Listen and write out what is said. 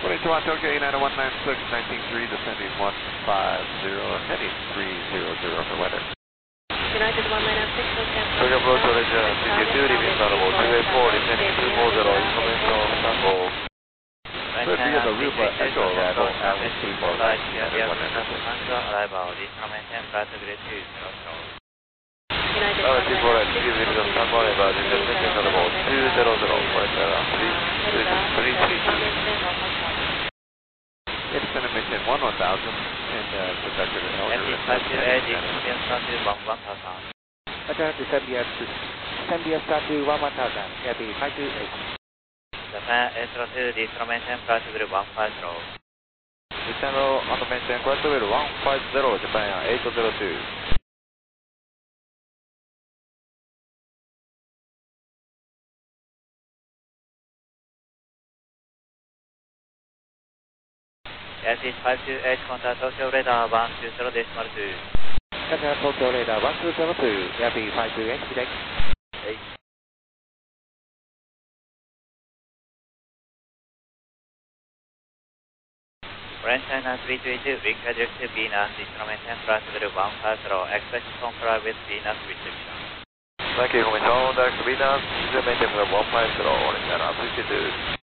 21 Tokyo A90196, 19.3, descending 150, heading 300 for weather. United 1996, Tokyo approach to region CQ2, leaving Salomo 284, descending 240, information Tango. So if you get the route by echo arrival, altitude for arrival, this maintain flight grid 200. United 1946, Wilson Tango arrival, descending Salomo 200, flight around 332. It's going to maintain 1000 and protected and held. Descend start to 1000, heavy 528. Japan Extra 2, descend maintain flight grid 150. Descend on the maintain flight grid 150, Japan 802. SH528, contact Tokyo radar 120.2. Contact Tokyo radar 1202, heavy 528, today. 8. French China 322, wind directive Venus, instrument and flight grid 150, expect to comply with Venus restriction. Thank you, information, direct Venus, instrument and 150, China 322.